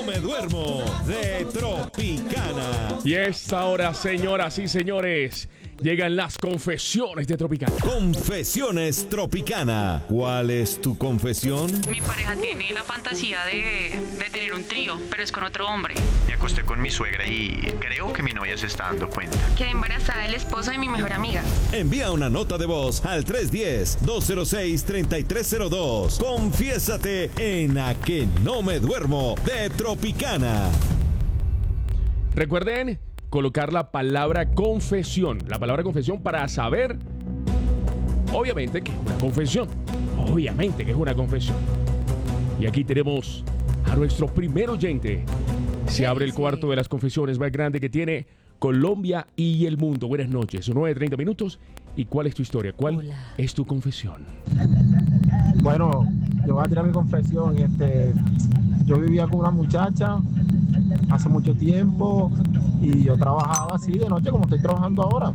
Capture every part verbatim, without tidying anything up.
me duermo de Tropicana. Y esta hora, señoras y señores, llegan las confesiones de Tropicana. Confesiones Tropicana. ¿Cuál es tu confesión? Mi pareja tiene la fantasía de, de tener un trío, pero es con otro hombre. Me acosté con mi suegra y creo que mi novia se está dando cuenta. Quedé embarazada del esposo de mi mejor amiga. Envía una nota de voz al tres uno cero, dos cero seis, tres tres cero dos. Confiésate en A que no me duermo de Tropicana. Recuerden colocar la palabra confesión. La palabra confesión para saber, obviamente, que es una confesión. Obviamente que es una confesión. Y aquí tenemos a nuestro primer oyente. Se abre el cuarto de las confesiones más grande que tiene Colombia y el mundo. Buenas noches, son nueve treinta minutos. ¿Y cuál es tu historia? ¿Cuál Hola. es tu confesión? Bueno, yo voy a tirar mi confesión. Este, yo vivía con una muchacha hace mucho tiempo y yo trabajaba así de noche como estoy trabajando ahora.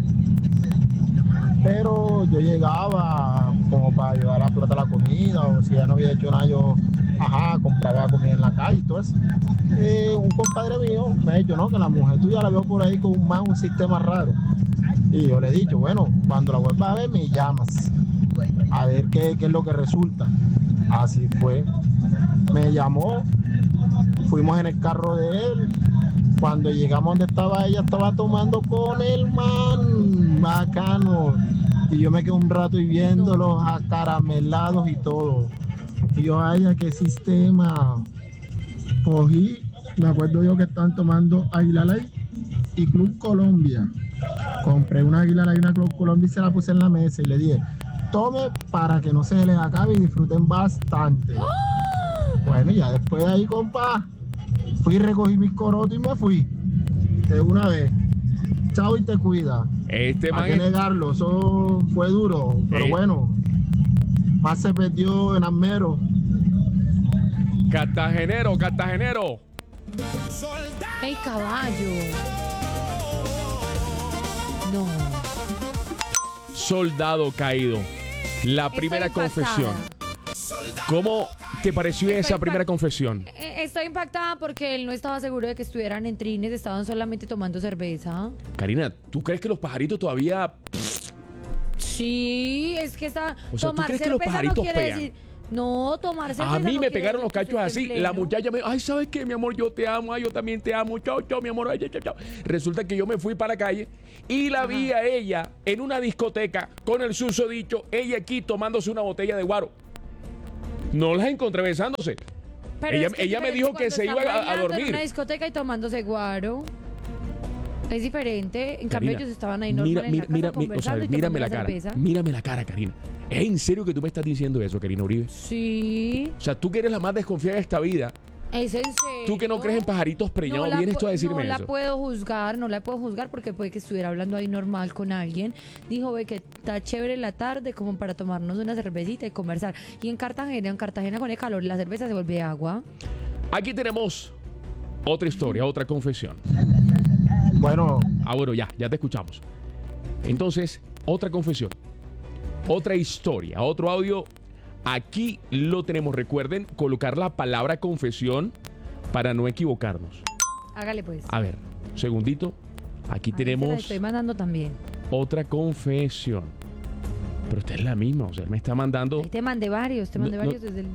Pero yo llegaba como para ayudar a plata la comida, o si ya no había hecho nada, yo ajá, compraba comida en la calle y todo eso. Eh, un compadre mío me ha dicho, no, que la mujer tuya la veo por ahí con un, más un sistema raro. Y yo le he dicho, bueno, cuando la vuelvas a ver me llamas, a ver qué, qué es lo que resulta. Así fue. Me llamó, fuimos en el carro de él. Cuando llegamos donde estaba ella, estaba tomando con el man, bacano. Y yo me quedé un rato y viéndolos acaramelados y todo. Y yo, ay, ¿a qué sistema? Cogí, me acuerdo yo que estaban tomando Águila Light y Club Colombia. Compré una Águila Light y una Club Colombia y se la puse en la mesa y le dije, tome para que no se les acabe y disfruten bastante. Bueno, y ya después de ahí, compa, fui, recogí mis corotos y me fui. De una vez. Chao y te cuida. Este man Hay que negarlo, eso fue duro. Pero eh. bueno, más se perdió en Armero. Cartagenero, Cartagenero. ¡Ey, caballo! No. Soldado caído. La primera Estoy confesión. ¿Cómo te pareció Estoy esa impact- primera confesión? Eh, Estoy impactada porque él no estaba seguro de que estuvieran en trines, estaban solamente tomando cerveza. Karina, ¿tú crees que los pajaritos todavía... Sí, es que está. O sea, ¿tú tomar crees que los cerveza no pajaritos quiere pegan? decir. No, tomar cerveza. A mí no me quiere pegaron los decir que cachos estés así. en La pleno. muchacha me dijo, ay, ¿sabes qué, mi amor? Yo te amo, ay, yo también te amo. Chao, chao, mi amor. Ay, chao, chao. Resulta que yo me fui para la calle y la vi a ella en una discoteca con el susodicho, ella aquí tomándose una botella de guaro. No las encontré besándose. Pero ella es que ella es me diferente dijo que cuando se están iba a, a bailando en dormir. una discoteca y tomándose guaro. Es diferente. En Karina, cambio, ellos estaban ahí normal mira, en mira, la casa mira, mi- o sea, conversando y mírame tomando la una cara. cerveza. Mírame la cara, Karina. ¿Es en serio que tú me estás diciendo eso, Karina Uribe? Sí. O sea, tú que eres la más desconfiada de esta vida, ¿Es en serio? tú que no crees en pajaritos preñados, la vienes pu- tú a decirme no eso. la puedo juzgar, no la puedo juzgar porque puede que estuviera hablando ahí normal con alguien. Dijo, ve que está chévere la tarde como para tomarnos una cervecita y conversar. Y en Cartagena, en Cartagena con el calor, la cerveza se vuelve agua. Aquí tenemos otra historia, otra confesión. Bueno, Ah, bueno, ya, ya te escuchamos. Entonces, otra confesión, otra historia, otro audio. Aquí lo tenemos. Recuerden colocar la palabra confesión para no equivocarnos. Hágale pues. A ver, un segundito. Aquí Ahí se la tenemos estoy mandando también. otra confesión. Pero esta es la misma, o sea, él me está mandando... Ahí te mandé varios, te mandé No, no. varios desde el...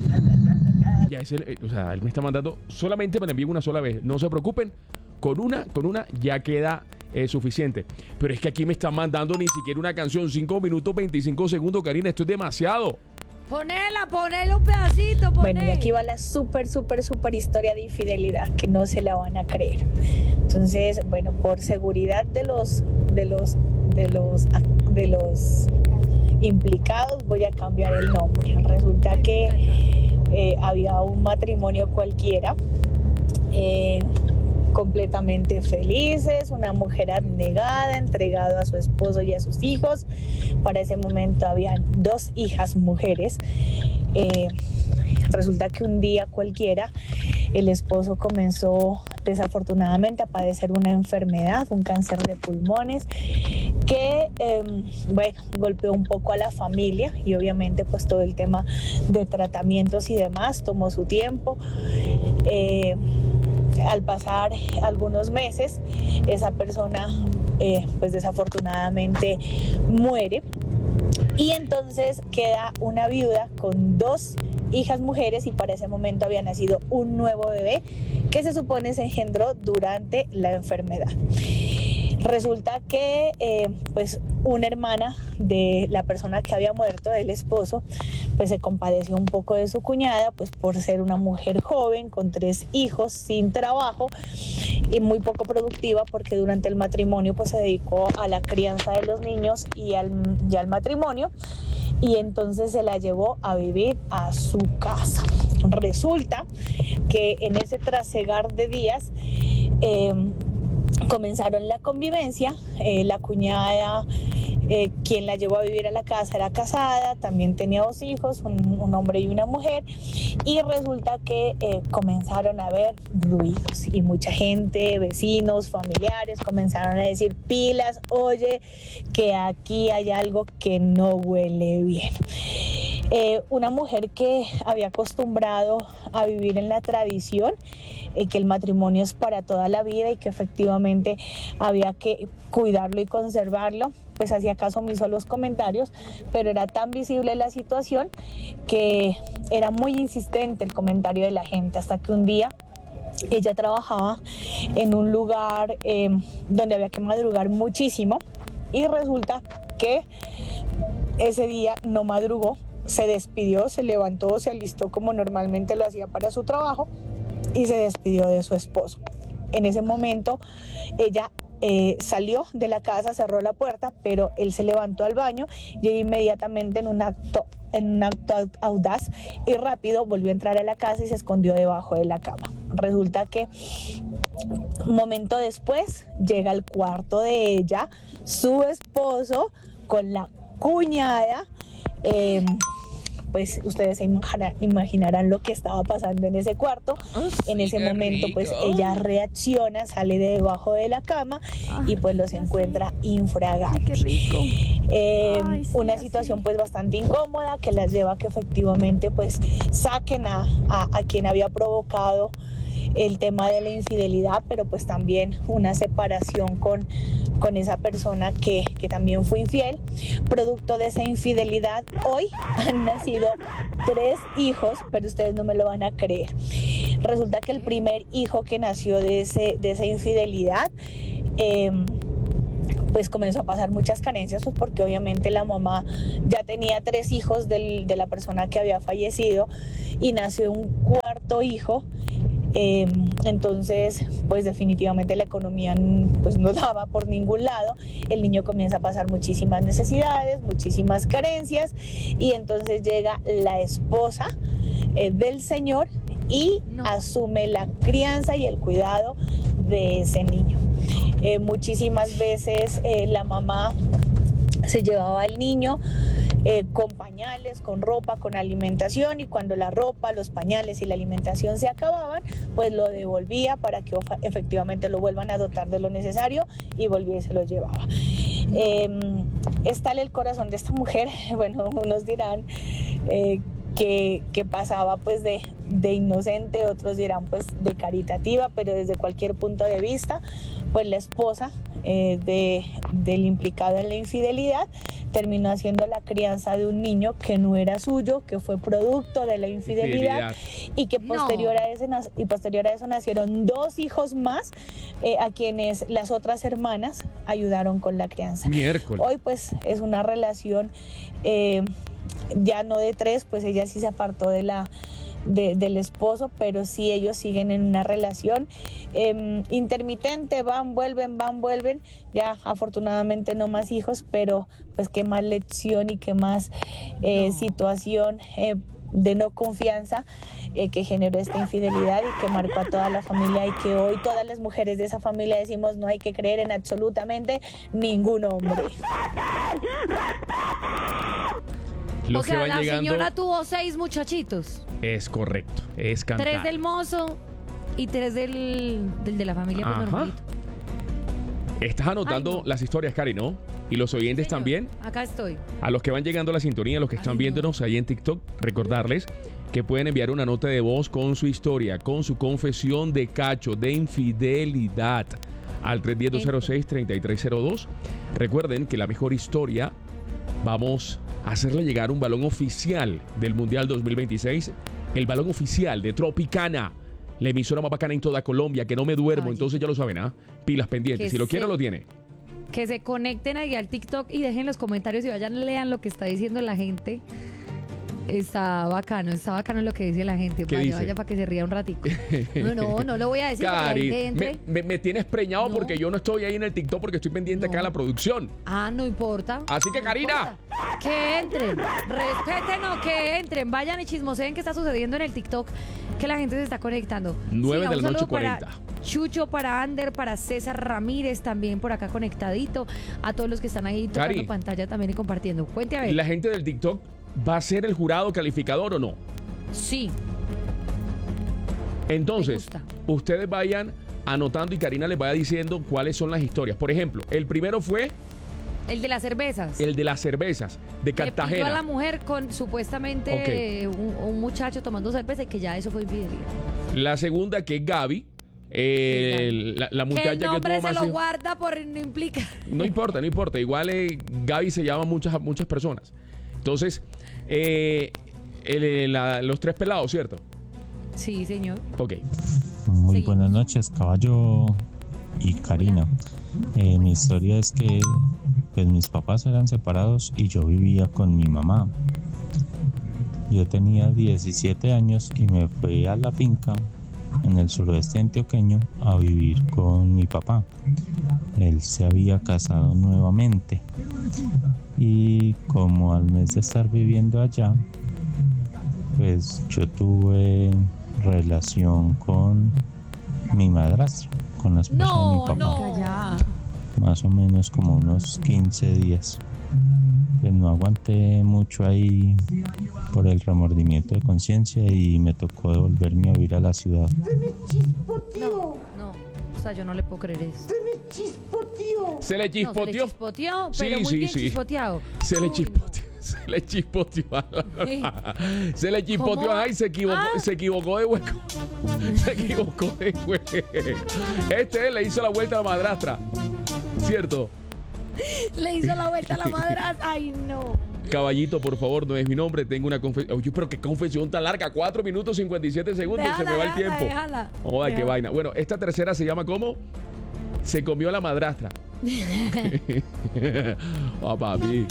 Ya es el- eh, o sea, él me está mandando solamente me la envíen una sola vez. No se preocupen, con una, con una ya queda eh, suficiente. Pero es que aquí me están mandando ni siquiera una canción, cinco minutos veinticinco segundos, Karina, esto es demasiado. Ponela, ponela un pedacito, ponela. Bueno, y aquí va la súper, súper, súper historia de infidelidad que no se la van a creer. Entonces, bueno, por seguridad de los, de los, de los, de los implicados, voy a cambiar el nombre. Resulta que eh, había un matrimonio cualquiera, eh, completamente felices, una mujer abnegada, entregada a su esposo y a sus hijos. Para ese momento habían dos hijas mujeres. Eh, resulta que un día cualquiera el esposo comenzó desafortunadamente a padecer una enfermedad, un cáncer de pulmones, que eh, bueno, golpeó un poco a la familia y obviamente pues todo el tema de tratamientos y demás tomó su tiempo. Eh, al pasar algunos meses, esa persona eh, pues desafortunadamente muere. Y entonces queda una viuda con dos hijas mujeres y para ese momento había nacido un nuevo bebé que se supone se engendró durante la enfermedad. Resulta que eh, pues una hermana de la persona que había muerto, del esposo, pues se compadeció un poco de su cuñada, pues por ser una mujer joven, con tres hijos, sin trabajo y muy poco productiva, porque durante el matrimonio pues se dedicó a la crianza de los niños y al, y al matrimonio, y entonces se la llevó a vivir a su casa. Resulta que en ese trasegar de días eh, comenzaron la convivencia, eh, la cuñada, eh, quien la llevó a vivir a la casa, era casada, también tenía dos hijos, un, un hombre y una mujer, y resulta que eh, comenzaron a haber ruidos y mucha gente, vecinos, familiares, comenzaron a decir pilas, oye, que aquí hay algo que no huele bien. Eh, una mujer que había acostumbrado a vivir en la tradición, eh, que el matrimonio es para toda la vida y que efectivamente había que cuidarlo y conservarlo, pues hacía caso omiso a los comentarios, pero era tan visible la situación que era muy insistente el comentario de la gente, hasta que un día ella trabajaba en un lugar eh, donde había que madrugar muchísimo y resulta que ese día no madrugó, se despidió, se levantó, se alistó como normalmente lo hacía para su trabajo y se despidió de su esposo. En ese momento ella eh, salió de la casa, cerró la puerta, pero él se levantó al baño y inmediatamente en un acto, en un acto audaz y rápido volvió a entrar a la casa y se escondió debajo de la cama. Resulta que un momento después llega al cuarto de ella su esposo con la cuñada. Eh, pues ustedes se imaginar, imaginarán lo que estaba pasando en ese cuarto. Oh, sí, en ese momento rico. Pues ella reacciona, sale de debajo de la cama ah, y pues los encuentra infraganti. Qué rico. Eh, Ay, sí, una situación pues bastante incómoda que las lleva a que efectivamente pues saquen a, a, a quien había provocado el tema de la infidelidad, pero pues también una separación con, con esa persona que, que también fue infiel. Producto de esa infidelidad, hoy han nacido tres hijos, pero ustedes no me lo van a creer. Resulta que el primer hijo que nació de, ese, de esa infidelidad, eh, pues comenzó a pasar muchas carencias, pues porque obviamente la mamá ya tenía tres hijos del, de la persona que había fallecido y nació un cuarto hijo. Eh, entonces pues definitivamente la economía pues no daba por ningún lado, el niño comienza a pasar muchísimas necesidades, muchísimas carencias y entonces llega la esposa eh, del señor y no. asume la crianza y el cuidado de ese niño. Eh, muchísimas veces eh, la mamá se llevaba al niño Eh, con pañales, con ropa, con alimentación, y cuando la ropa, los pañales y la alimentación se acababan, pues lo devolvía para que efectivamente lo vuelvan a dotar de lo necesario y volvía y se lo llevaba. Eh, es tal el corazón de esta mujer, bueno, unos dirán eh, que, que pasaba pues de, de inocente, otros dirán pues de caritativa, pero desde cualquier punto de vista, pues la esposa eh, de, del implicado en la infidelidad terminó haciendo la crianza de un niño que no era suyo, que fue producto de la infidelidad, infidelidad. y que posterior, no. a ese, y posterior a eso nacieron dos hijos más eh, a quienes las otras hermanas ayudaron con la crianza. Miércoles. Hoy pues es una relación eh, ya no de tres, pues ella sí se apartó de la De, del esposo, pero sí ellos siguen en una relación eh, intermitente, van, vuelven, van, vuelven, ya afortunadamente no más hijos, pero pues qué más lección y qué más eh, no. situación eh, de no confianza eh, que generó esta infidelidad y que marcó a toda la familia, y que hoy todas las mujeres de esa familia decimos no hay que creer en absolutamente ningún hombre. Los o sea, que van la llegando... señora tuvo seis muchachitos. Es correcto, es cantar. Tres del mozo y tres del, del de la familia pues, normalito. Estás anotando Ay, no. las historias, Cari, ¿no? Y los oyentes Señor, también. Acá estoy. A los que van llegando a la sintonía, a los que están Ay, viéndonos no. ahí en TikTok, recordarles que pueden enviar una nota de voz con su historia, con su confesión de cacho, de infidelidad, al tres uno cero, dos cero seis, tres tres cero dos. Recuerden que la mejor historia, vamos a hacerle llegar un balón oficial del Mundial dos mil veintiséis, el balón oficial de Tropicana, la emisora más bacana en toda Colombia, que no me duermo. Ay. Entonces ya lo saben, ¿ah? Pilas pendientes, Que si lo se- quieren lo tiene. Que se conecten ahí al TikTok y dejen los comentarios y vayan, lean lo que está diciendo la gente. Está bacano, está bacano lo que dice la gente. ¿Qué Vaya, dice? vaya para que se ría un ratico. No, no, no lo voy a decir. porque la Cari, gente entre. me, me- me tienes preñado No. porque yo no estoy ahí en el TikTok porque estoy pendiente No. acá de la producción. Ah, no importa. Así que, No Karina. importa. Que entren. Respeten o que entren. Vayan y chismoseen qué está sucediendo en el TikTok. Que la gente se está conectando. nueve Siga, de un la noche, saludo para cuarenta. Chucho, para Ander, para César Ramírez también por acá conectadito. A todos los que están ahí tocando Cari. pantalla también y compartiendo. Cuente a ver. ¿La gente del TikTok va a ser el jurado calificador o no? Sí. Entonces, Me gusta. ustedes vayan anotando y Karina les vaya diciendo cuáles son las historias. Por ejemplo, el primero fue El de las cervezas. el de las cervezas de Que pilló a la Cartagena. mujer con supuestamente Ok. eh, un, un muchacho tomando cerveza y que ya eso fue infidelidad. La segunda que es Gaby, eh, la, la Que muchacha el que nombre tuvo se más... lo guarda por no implica. No importa, no importa. Igual eh, Gaby se llama muchas, muchas personas. Entonces, eh, el- la- los tres pelados, ¿cierto? Sí, señor. Ok. Muy Seguimos. buenas noches, caballo y Karina. Eh, mi historia es que pues mis papás eran separados y yo vivía con mi mamá. Yo tenía diecisiete años y me fui a la finca en el suroeste antioqueño a vivir con mi papá. Él se había casado nuevamente y como al mes de estar viviendo allá, pues yo tuve relación con mi madrastra, con la esposa de mi No, papá, no. Ya. más o menos como unos quince días. Pues no aguanté mucho ahí por el remordimiento de conciencia y me tocó devolverme a vivir a la ciudad. No, no. O sea, yo no le puedo creer eso. Se le No, se le chispoteó. chispoteó, Sí, pero muy sí, bien sí. chispoteado. Se le Uy, chispoteó. Se le chispoteó. Sí. Se le chispoteó. ¿Cómo? Ay, se equivocó, Ah. se equivocó de hueco. Se equivocó de hueco. Este le hizo la vuelta a la madrastra. ¿Cierto? no. Le hizo la vuelta a la madrastra. Ay, no. Caballito, por favor, no es mi nombre. Tengo una confesión. Oye, pero qué confesión tan larga. cuatro minutos cincuenta y siete segundos. se Déjala, me va el déjala, tiempo. déjala. Joder, qué Déjala. vaina. Bueno, esta tercera se llama ¿cómo? Se comió a la madrastra. Ah, papi.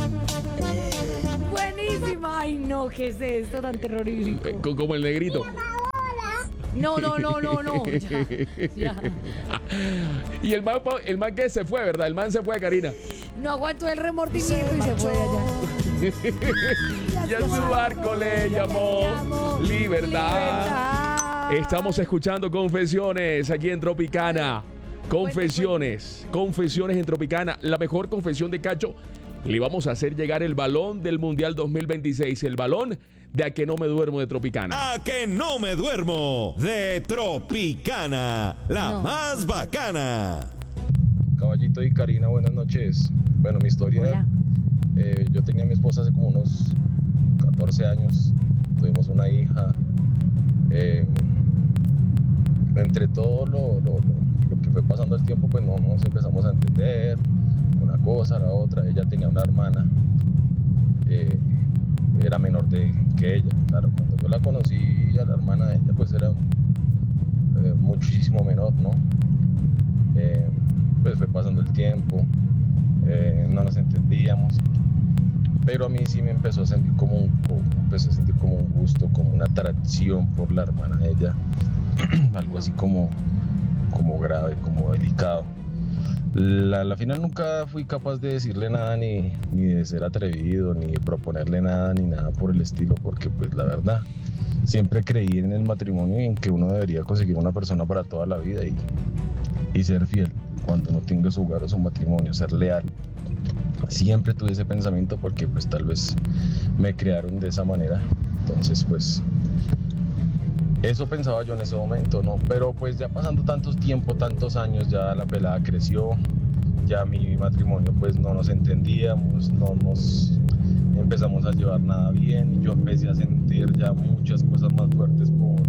Buenísima. Ay, no, ¿qué es esto tan terrorífico? Eh, co- Como el negrito. No, no, no, no, no. Ya, ya. Y el man, el man que se fue, ¿verdad? El man se fue, Karina. No aguantó el remordimiento y se fue allá. Y a su barco le llamó Libertad. Estamos escuchando Confesiones aquí en Tropicana. Confesiones, confesiones en Tropicana. La mejor confesión de cacho. Le vamos a hacer llegar el balón del Mundial dos mil veintiséis. El balón de A Que No Me Duermo de Tropicana. A Que No Me Duermo de Tropicana, la No. más bacana. Caballito y Karina, buenas noches. Bueno, mi historia, Hola. eh, yo tenía a mi esposa hace como unos catorce años, tuvimos una hija. eh, entre todo lo, lo- lo- lo que fue pasando el tiempo, pues no nos empezamos a entender una cosa, la otra. Ella tenía una hermana, eh, era menor de, que ella. Claro, cuando yo la conocí, a la hermana de ella, pues era eh, muchísimo menor, ¿no? Eh, pues fue pasando el tiempo, eh, no nos entendíamos, pero a mí sí me empezó a sentir como un, como- empecé a sentir como un gusto, como una atracción por la hermana de ella, algo así como, como grave, como delicado. La, la final nunca fui capaz de decirle nada, ni, ni de ser atrevido, ni de proponerle nada, ni nada por el estilo, porque pues la verdad, siempre creí en el matrimonio y en que uno debería conseguir una persona para toda la vida y, y ser fiel cuando uno tenga su hogar o su matrimonio, ser leal. Siempre tuve ese pensamiento porque pues tal vez me crearon de esa manera, entonces pues eso pensaba yo en ese momento, ¿no? Pero pues ya pasando tantos tiempo, tantos años, ya la pelada creció, ya mi matrimonio pues no nos entendíamos, no nos empezamos a llevar nada bien, yo empecé a sentir ya muchas cosas más fuertes por,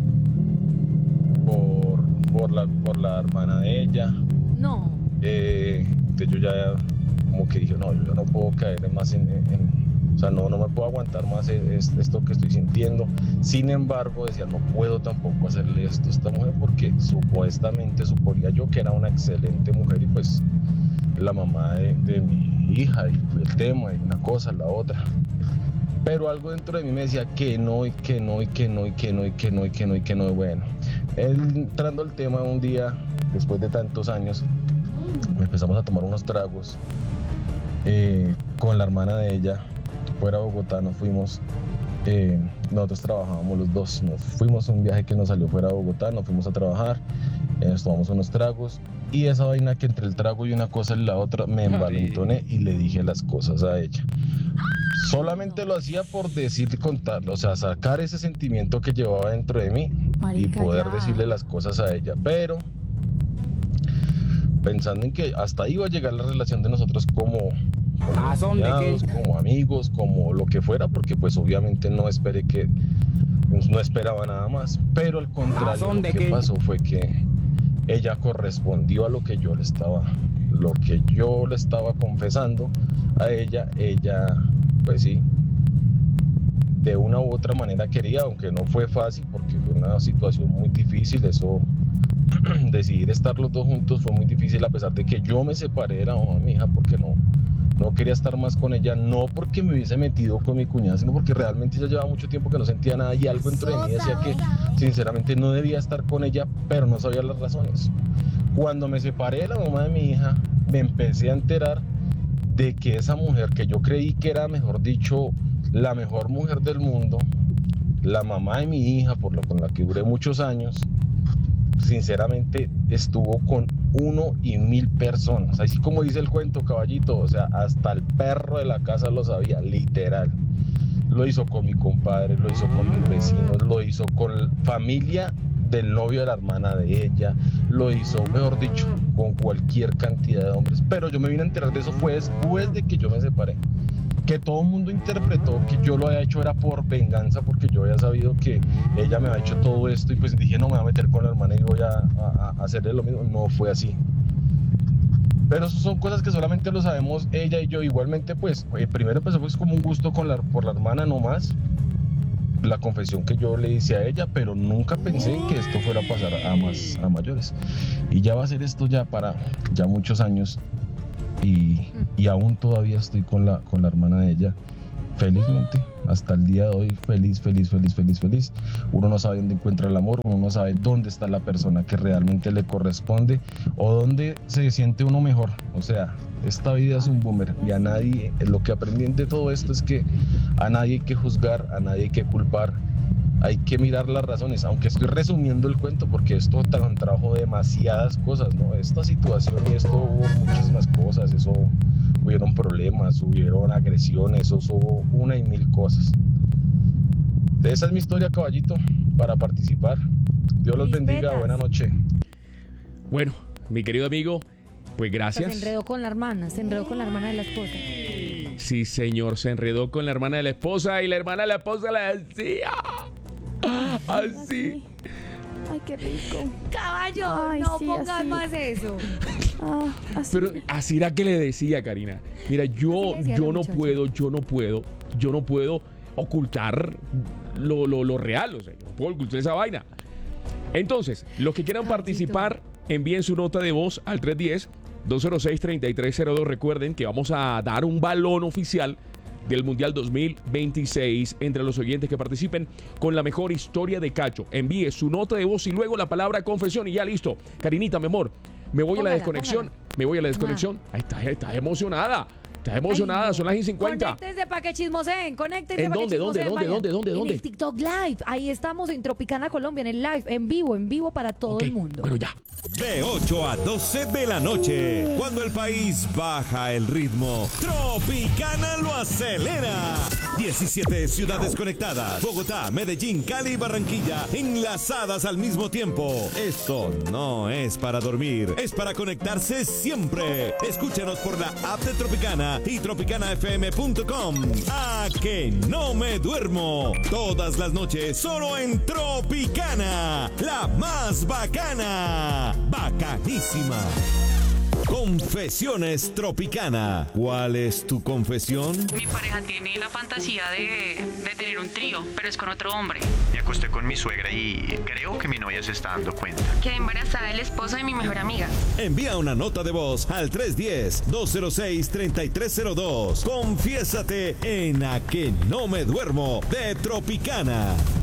por, por, la, por la hermana de ella. No. Eh, entonces yo ya como que dije, no, yo ya no puedo caer más en, en, en o sea, no, no me puedo aguantar más esto que estoy sintiendo. Sin embargo, decía, no puedo tampoco hacerle esto a esta mujer porque supuestamente suponía yo que era una excelente mujer y pues la mamá de, de mi hija y el tema y una cosa, la otra. Pero algo dentro de mí me decía que no y que no y que no y que no y que no y que no y que no. Y bueno, entrando al tema un día, después de tantos años, empezamos a tomar unos tragos eh, con la hermana de ella. Fuera de Bogotá nos fuimos, eh, nosotros trabajábamos los dos, nos fuimos a un viaje que nos salió fuera de Bogotá, nos fuimos a trabajar, eh, nos tomamos unos tragos y esa vaina que entre el trago y una cosa y la otra me envalentoné y le dije las cosas a ella. Solamente lo hacía por decir y contarlo, o sea, sacar ese sentimiento que llevaba dentro de mí Marica, y poder ya. decirle las cosas a ella, pero pensando en que hasta ahí iba a llegar la relación de nosotros como... Como, cuñados, como amigos, como lo que fuera, porque pues obviamente no esperé que no esperaba nada más, pero al contrario lo que qué? pasó fue que ella correspondió a lo que yo le estaba lo que yo le estaba confesando a ella. Ella pues sí, de una u otra manera quería, aunque no fue fácil porque fue una situación muy difícil. Eso decidir estar los dos juntos fue muy difícil, a pesar de que yo me separé de la mamá de mi hija porque no No quería estar más con ella, no porque me hubiese metido con mi cuñada, sino porque realmente ella llevaba mucho tiempo que no sentía nada y algo dentro de mí decía que sinceramente no debía estar con ella, pero no sabía las razones. Cuando me separé de la mamá de mi hija, me empecé a enterar de que esa mujer que yo creí que era, mejor dicho, la mejor mujer del mundo, la mamá de mi hija, por lo con la que duré muchos años, sinceramente estuvo con uno y mil personas, así como dice el cuento, caballito, o sea, hasta el perro de la casa lo sabía, literal. Lo hizo con mi compadre, lo hizo con mis vecinos, lo hizo con familia del novio de la hermana de ella, lo hizo, mejor dicho, con cualquier cantidad de hombres. Pero yo me vine a enterar de eso fue después de que yo me separé, que todo el mundo interpretó que yo lo había hecho era por venganza, porque yo había sabido que ella me había hecho todo esto y pues dije, no me voy a meter con la hermana y voy a, a, a hacerle lo mismo. No fue así. Pero eso son cosas que solamente lo sabemos ella y yo. Igualmente pues eh, primero empezó pues como un gusto con la, por la hermana nomás, la confesión que yo le hice a ella, pero nunca pensé que esto fuera a pasar a, más, a mayores. Y ya va a ser esto ya para ya muchos años. Y, y aún todavía estoy con la, con la hermana de ella, felizmente, hasta el día de hoy, feliz, feliz, feliz, feliz, feliz. Uno no sabe dónde encuentra el amor, uno no sabe dónde está la persona que realmente le corresponde o dónde se siente uno mejor. O sea, esta vida es un boomerang y a nadie, lo que aprendí de todo esto es que a nadie hay que juzgar, a nadie hay que culpar. Hay que mirar las razones, aunque estoy resumiendo el cuento porque esto trajo demasiadas cosas, ¿no? Esta situación y esto hubo muchísimas cosas, eso hubieron problemas, hubieron agresiones, eso hubo una y mil cosas. De esa es mi historia, caballito, para participar. Dios los bendiga, buena noche. Bueno, mi querido amigo, pues gracias. Se enredó con la hermana, se enredó con la hermana de la esposa. Sí, señor, se enredó con la hermana de la esposa y la hermana de la esposa le decía así. Ay, qué rico. Caballo, Ay, no sí, pongas así. más eso. Ah, así. Pero así era que le decía, Karina. Mira, yo, Así le decía yo la no muchacha. puedo, yo no puedo, yo no puedo ocultar lo, lo, lo real, o sea, yo no puedo ocultar esa vaina. Entonces, los que quieran Caballito. participar, envíen su nota de voz al tres uno cero, dos cero seis, tres tres cero dos. Recuerden que vamos a dar un balón oficial del Mundial dos mil veintiséis entre los oyentes que participen con la mejor historia de cacho. Envíe su nota de voz y luego la palabra confesión y ya listo. Karinita, mi amor, me voy Póngala, a la desconexión. póngala. Me voy a la desconexión. Ahí está, está emocionada. Está emocionada, Ay, no. son las y cincuenta. Conéctense para que chismoseen, conéctense ¿En para dónde, que dónde, chismoseen, dónde, vayan. dónde, dónde, dónde? En el TikTok Live, ahí estamos en Tropicana Colombia, en el live, en vivo, en vivo para todo Ok, el mundo. Bueno, ya. De ocho a doce de la noche, cuando el país baja el ritmo, Tropicana lo acelera. diecisiete ciudades conectadas, Bogotá, Medellín, Cali y Barranquilla, enlazadas al mismo tiempo. Esto no es para dormir, es para conectarse siempre. Escúchanos por la app de Tropicana y tropicana f m punto com. A que no me duermo. Todas las noches solo en Tropicana, la más bacana. Bacanísima. Confesiones Tropicana. ¿Cuál es tu confesión? Mi pareja tiene la fantasía de, de tener un trío, pero es con otro hombre. Me acosté con mi suegra y creo que mi novia se está dando cuenta. Quedé embarazada del esposo de mi mejor amiga. Envía una nota de voz al tres uno cero, dos cero seis, tres tres cero dos. Confiésate en A que no me duermo de Tropicana.